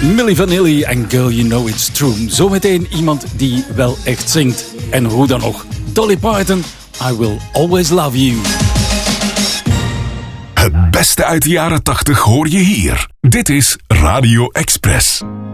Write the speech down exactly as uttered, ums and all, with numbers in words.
Milli Vanilli en Girl You Know It's True. Zometeen iemand die wel echt zingt. En hoe dan nog. Dolly Parton, I Will Always Love You. Het beste uit de jaren tachtig hoor je hier. Dit is Radio Express.